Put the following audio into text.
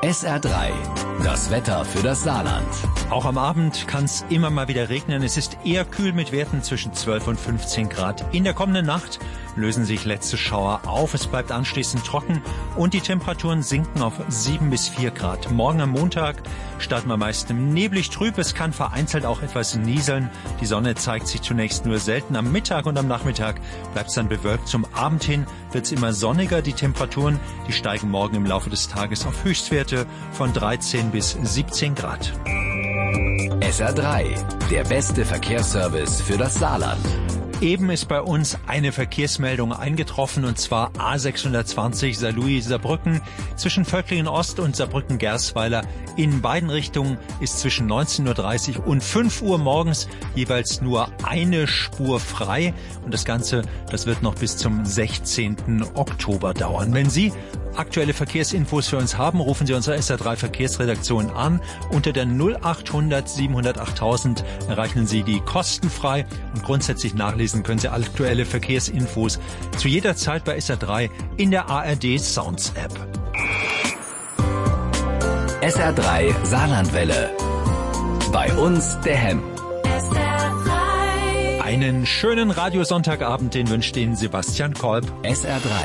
SR3, das Wetter für das Saarland. Auch am Abend kann es immer mal wieder regnen. Es ist eher kühl mit Werten zwischen 12 und 15 Grad. In der kommenden Nacht lösen sich letzte Schauer auf. Es bleibt anschließend trocken und die Temperaturen sinken auf 7 bis 4 Grad. Morgen am Montag starten wir meist neblig trüb. Es kann vereinzelt auch etwas nieseln. Die Sonne zeigt sich zunächst nur selten. Am Mittag und am Nachmittag bleibt es dann bewölkt. Zum Abend hin wird es immer sonniger. Die Temperaturen, die steigen morgen im Laufe des Tages auf Höchstwerte von 13 bis 17 Grad. SR3, der beste Verkehrsservice für das Saarland. Eben ist bei uns eine Verkehrsmeldung eingetroffen, und zwar A620 Saarlouis-Saarbrücken zwischen Völklingen Ost und Saarbrücken-Gersweiler. In beiden Richtungen ist zwischen 19.30 Uhr und 5 Uhr morgens jeweils nur eine Spur frei. Und das Ganze, das wird noch bis zum 16. Oktober dauern. Wenn Sie aktuelle Verkehrsinfos für uns haben, rufen Sie unsere SR3 Verkehrsredaktion an. Unter der 0800 700 8000 erreichen Sie die kostenfrei, und grundsätzlich nachlesen können Sie aktuelle Verkehrsinfos zu jeder Zeit bei SR3 in der ARD Sounds App. SR3 Saarlandwelle. Bei uns der Hem. Einen schönen Radiosonntagabend, den wünscht Ihnen Sebastian Kolb. SR3